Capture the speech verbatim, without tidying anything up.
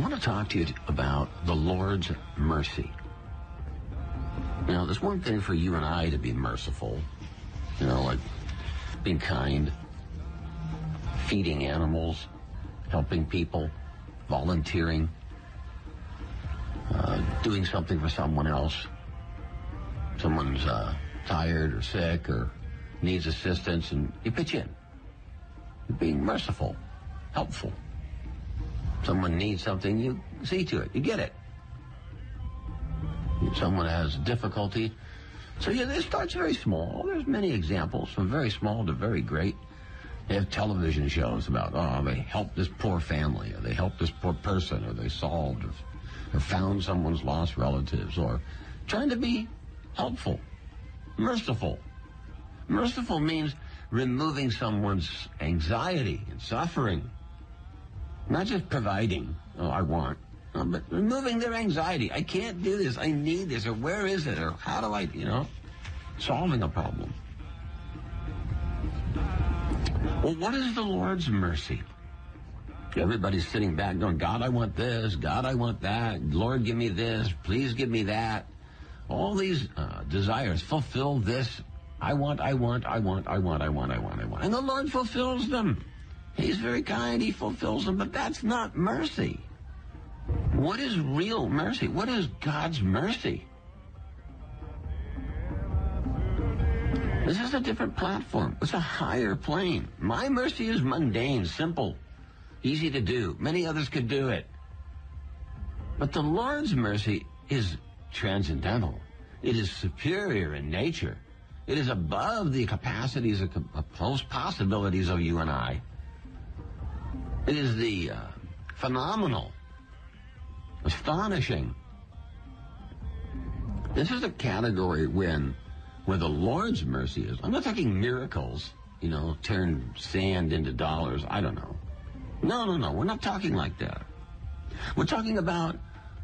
want to talk to you about the Lord's mercy. You know, there's one thing for you and I to be merciful, you know, like being kind, feeding animals, helping people, volunteering, uh, doing something for someone else. Someone's uh, tired or sick or needs assistance, and you pitch in. You're being merciful, helpful. Someone needs something, you see to it, you get it. Someone has difficulty. So yeah, it starts very small. There's many examples, from very small to very great. They have television shows about, oh, they helped this poor family, or they helped this poor person, or they solved or, or found someone's lost relatives, or trying to be helpful, merciful. Merciful means removing someone's anxiety and suffering. Not just providing, oh, I want, no, but removing their anxiety. I can't do this, I need this, or where is it, or how do I, you know, solving a problem. Well, what is the Lord's mercy? Everybody's sitting back going, God, I want this, God, I want that, Lord, give me this, please give me that. All these uh, desires, fulfill this, I want, I want, I want, I want, I want, I want, I want. And the Lord fulfills them. He's very kind, he fulfills them, but that's not mercy. What is real mercy? What is God's mercy? This is a different platform. It's a higher plane. My mercy is mundane, simple, easy to do. Many others could do it. But the Lord's mercy is transcendental. It is superior in nature. It is above the capacities, of possibilities of you and I. It is the uh, phenomenal, astonishing. This is a category when, where the Lord's mercy is. I'm not talking miracles, you know, turn sand into dollars. I don't know. No, no, no. We're not talking like that. We're talking about